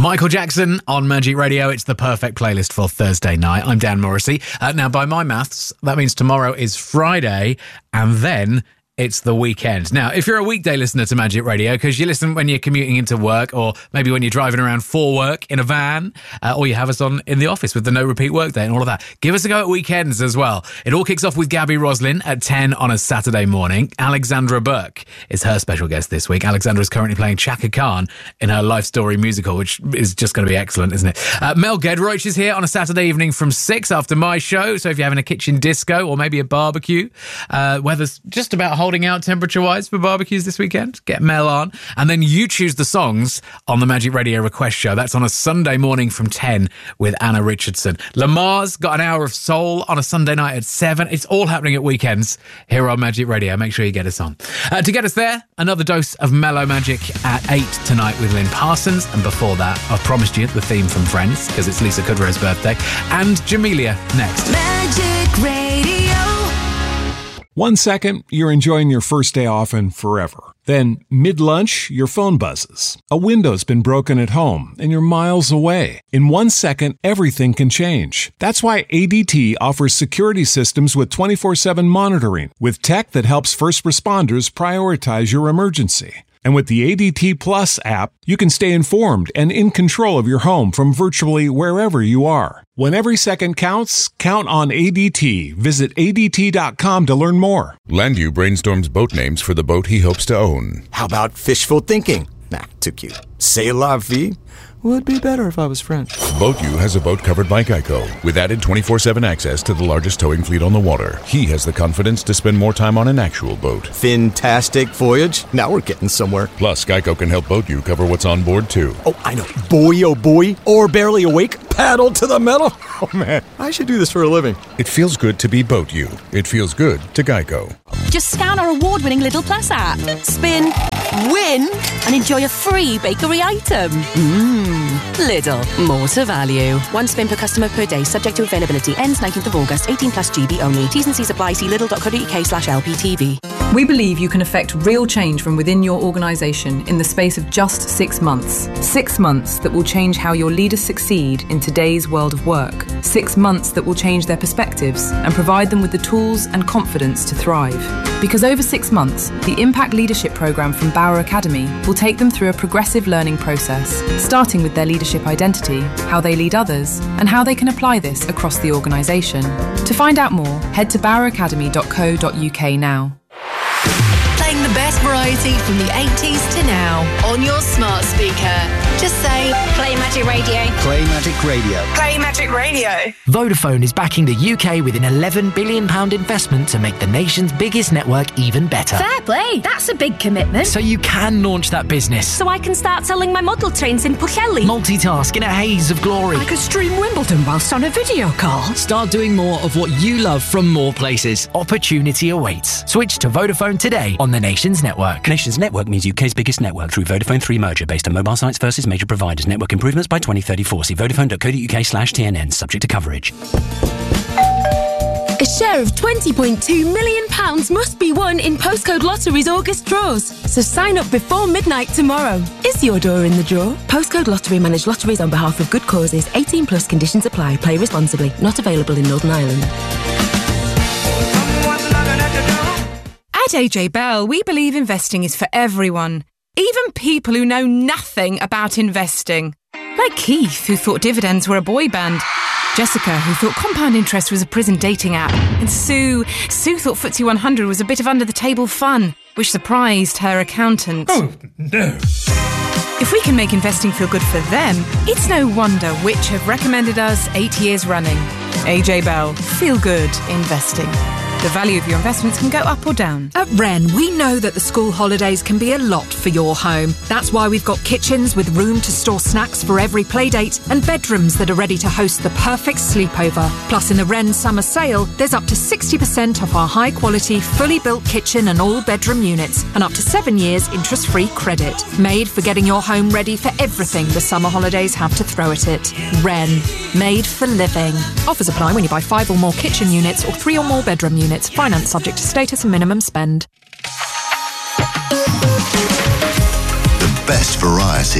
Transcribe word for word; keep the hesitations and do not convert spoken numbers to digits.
Michael Jackson on Magic Radio. It's the perfect playlist for Thursday night. I'm Dan Morrissey. Uh, now, by my maths, that means tomorrow is Friday, and then it's the weekend. Now, if you're a weekday listener to Magic Radio, because you listen when you're commuting into work, or maybe when you're driving around for work in a van, uh, or you have us on in the office with the no repeat workday and all of that, give us a go at weekends as well. It all kicks off with Gabby Roslin at ten on a Saturday morning. Alexandra Burke is her special guest this week. Alexandra is currently playing Chaka Khan in her Life Story musical, which is just going to be excellent, isn't it? Uh, Mel Gedroych is here on a Saturday evening from six after my show. So if you're having a kitchen disco or maybe a barbecue, uh, weather's just about holding out temperature-wise for barbecues this weekend, get Mel on. And then you choose the songs on the Magic Radio Request Show. That's on a Sunday morning from ten with Anna Richardson. Lamar's got an hour of soul on a Sunday night at seven. It's all happening at weekends here on Magic Radio. Make sure you get us on. Uh, to get us there, another dose of mellow magic at eight tonight with Lynn Parsons. And before that, I've promised you the theme from Friends, because it's Lisa Kudrow's birthday, and Jamelia next. Magic Radio. One second, you're enjoying your first day off and forever. Then, mid-lunch, your phone buzzes. A window's been broken at home, and you're miles away. In one second, everything can change. That's why A D T offers security systems with twenty-four seven monitoring, with tech that helps first responders prioritize your emergency. And with the A D T Plus app, you can stay informed and in control of your home from virtually wherever you are. When every second counts, count on A D T. Visit A D T dot com to learn more. Landu brainstorms boat names for the boat he hopes to own. How about fishful thinking? Nah, too cute. C'est la vie? Would be better if I was French. BoatU has a boat covered by Geico, with added twenty-four seven access to the largest towing fleet on the water. He has the confidence to spend more time on an actual boat. Fantastic voyage. Now we're getting somewhere. Plus, Geico can help BoatU cover what's on board, too. Oh, I know. Boy, oh boy. Or barely awake. Paddle to the metal. Oh, man. I should do this for a living. It feels good to be BoatU. It feels good to Geico. Just scan our award-winning Lidl Plus app. Spin, win, and enjoy a free bakery item. Mmm. Lidl. More to value. One spin per customer per day, subject to availability. Ends nineteenth of August. eighteen plus G B only. T's and C's apply. See lidl dot co dot uk slash L P T V. We believe you can affect real change from within your organisation in the space of just six months. Six months that will change how your leaders succeed in today's world of work. Six months that will change their perspectives and provide them with the tools and confidence to thrive. Because over six months, the Impact Leadership Programme from Bauer Academy will take them through a progressive learning process, starting with their leadership identity, how they lead others, and how they can apply this across the organisation. To find out more, head to bauer academy dot co dot uk now. Playing the best variety from the eighties to now on your smart speaker. Just say, play Magic Radio. Play Magic Radio. Play Magic Radio. Vodafone is backing the U K with an eleven billion pounds investment to make the nation's biggest network even better. Fair play. That's a big commitment. So you can launch that business. So I can start selling my model trains in Pwllheli. Multitask in a haze of glory. I could stream Wimbledon whilst on a video call. Start doing more of what you love from more places. Opportunity awaits. Switch to Vodafone today on the Nations Network. Nations Network means U K's biggest network through Vodafone three merger based on mobile sites versus major providers. Network improvements by twenty thirty-four. See vodafone dot co dot uk slash T N N. Subject to coverage. A share of twenty point two million pounds must be won in Postcode Lottery's August draws. So sign up before midnight tomorrow. Is your door in the draw? Postcode Lottery manage lotteries on behalf of good causes. eighteen plus conditions apply. Play responsibly. Not available in Northern Ireland. At A J Bell, we believe investing is for everyone, even people who know nothing about investing. Like Keith, who thought dividends were a boy band. Jessica, who thought compound interest was a prison dating app. And Sue, Sue thought F T S E one hundred was a bit of under-the-table fun, which surprised her accountant. Oh, no. If we can make investing feel good for them, it's no wonder Which have recommended us eight years running. A J Bell, feel good investing. The value of your investments can go up or down. At Wren, we know that the school holidays can be a lot for your home. That's why we've got kitchens with room to store snacks for every playdate and bedrooms that are ready to host the perfect sleepover. Plus, in the Wren summer sale, there's up to sixty percent off our high-quality, fully built kitchen and all-bedroom units and up to seven years interest-free credit. Made for getting your home ready for everything the summer holidays have to throw at it. Wren, made for living. Offers apply when you buy five or more kitchen units or three or more bedroom units. Finance subject to status and minimum spend. The best variety.